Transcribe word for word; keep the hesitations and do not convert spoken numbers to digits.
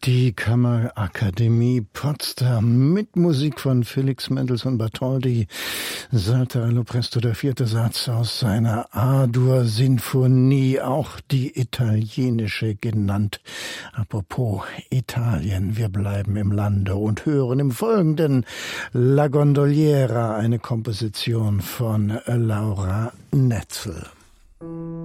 Die Kammerakademie Potsdam mit Musik von Felix Mendelssohn Bartholdy. Saltarello Presto, der vierte Satz aus seiner A-Dur-Sinfonie, auch die italienische genannt. Apropos Italien, wir bleiben im Lande und hören im Folgenden La Gondoliera, eine Komposition von Laura Netzel.